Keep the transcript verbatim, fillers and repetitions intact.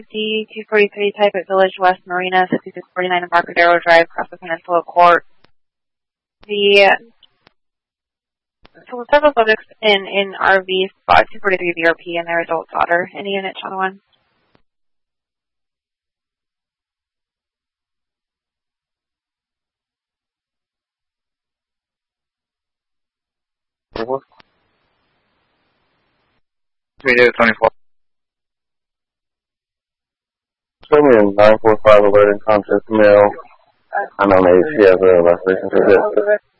D two forty-three type at Village West Marina, sixty-six forty-nine Embarcadero Drive, across the Peninsula Court. The so several subjects in in R V spot two forty-three B R P and their adult daughter. Any unit, Channel One. Radio twenty-four. Show me a nine four five alerting contest mail. I know maybe she has a reservation for this.